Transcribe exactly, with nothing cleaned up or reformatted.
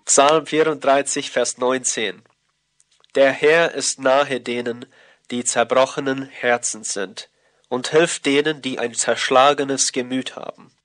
Psalm vierunddreißig, Vers neunzehn. Der Herr ist nahe denen, die zerbrochenen Herzens sind, und hilft denen, die ein zerschlagenes Gemüt haben.